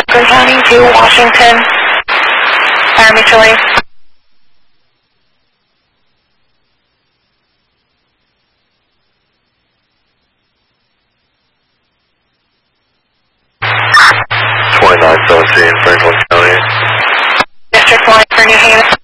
Franklin County to Washington. Fire mutual aid. in Franklin County. District 1 for New Haven.